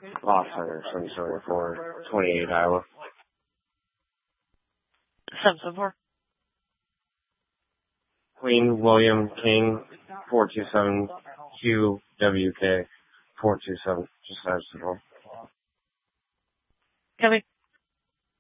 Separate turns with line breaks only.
Lost Center, 774, 28 Iowa.
774.
Queen William King, 427 QWK, 427, just as before.
Copy.